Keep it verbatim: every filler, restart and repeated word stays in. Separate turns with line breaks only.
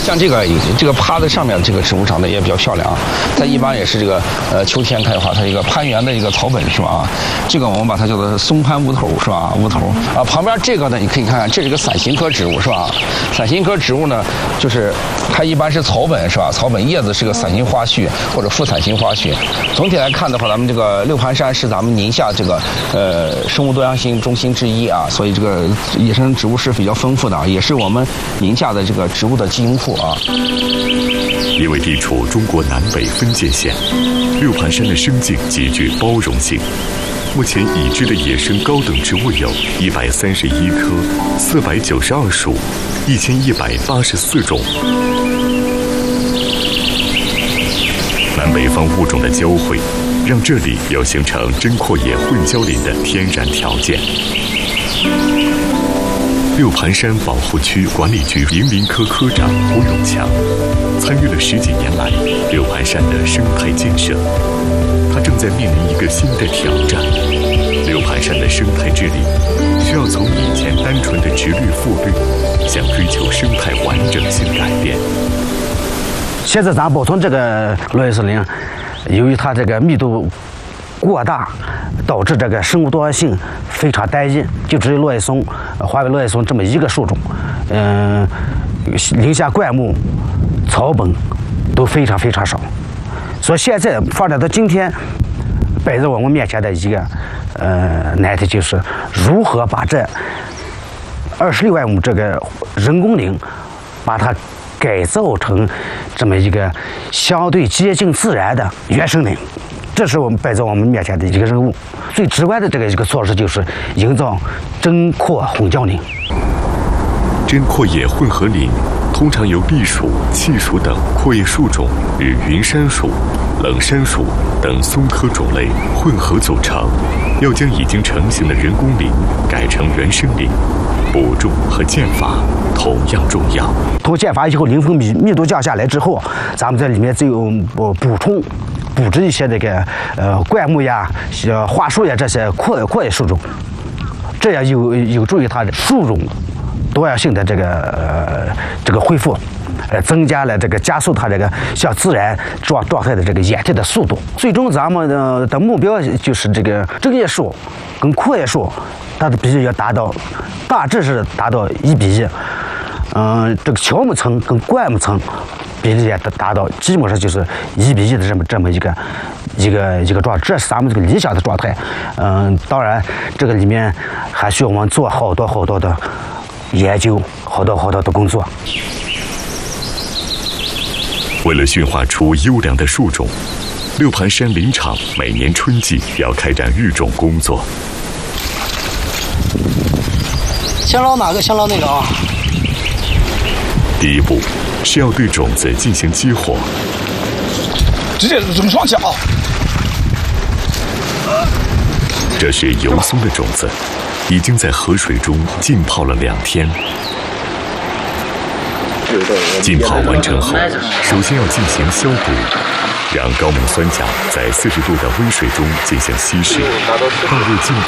像这个这个趴在上面这个植物长得也比较漂亮啊，它一般也是这个呃秋天开花，它是一个攀援的一个草本是吧？啊，这个我们把它叫做松攀乌头是吧？乌头啊，旁边这个呢，你可以看看，这是个伞形科植物是吧？伞形科植物呢，就是它一般是草本是吧？草本叶子是个伞形花序或者副伞形花序。总体来看的话，咱们这个六盘山是咱们宁夏这个呃生物多样性中心之一啊，所以这个野生植物是比较丰富的，也是我们宁夏的这个植物的基因库啊。
因为地处中国南北分界线，六盘山的生境极具包容性。目前已知的野生高等植物有一百三十一棵、四百九十二属、一千一百八十四种。南北方物种的交汇，让这里有形成针阔野混交林的天然条件。六盘山保护区管理局林林科科长胡永强参与了十几年来六盘山的生态建设，他正在面临一个新的挑战。六盘山的生态治理需要从以前单纯的植绿覆绿，向追求生态完整性改变。
现在咱保存这个落叶松林，由于它这个密度过大，导致这个生物多样性非常单一，就只有落叶松、华北落叶松这么一个树种。嗯，林下灌木、草本都非常非常少，所以现在发展到今天，摆在我们面前的一个呃难题就是如何把这二十六万亩这个人工林，把它改造成这么一个相对接近自然的原生林。这是我们摆在我们面前的一个任务。最直观的这个一个措施就是营造针阔混交林。
针阔野混合林通常由栎树、气树等阔叶树种与云杉树、冷杉树等松科种类混合组成。要将已经成型的人工林改成原生林，补种和间伐同样重要。
通间伐以后，林峰密密度降下来之后，咱们在里面只有补补充。布置一些这个呃灌木呀、呃桦树呀这些阔阔叶树种，这样有有助于它的树种多样性的这个呃这个恢复，呃增加了这个加速它这个向自然状状态的这个演替的速度。最终咱们的的目标就是这个针叶树跟阔叶树，它的比例要达到大致是达到一比一。嗯、呃，这个乔木层跟灌木层比例也达到基本上就是一比一的这么这么一个一个一个状态，这是咱们这个理想的状态。嗯、呃，当然这个里面还需要我们做好多好多的研究，好多好多的工作。
为了驯化出优良的树种，六盘山林场每年春季要开展育种工作。
先捞哪个？先捞那个啊。
第一步是要对种子进行激活，
直接扔上去啊！
这是油松的种子，已经在河水中浸泡了两天。浸泡完成后，首先要进行消毒，让高锰酸钾在四十度的温水中进行稀释，放入浸